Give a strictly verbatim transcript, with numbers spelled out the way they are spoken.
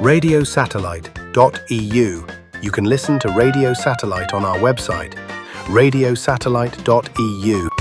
radio satellite dot e u. You can listen to Radio Satellite on our website, radio satellite dot e u.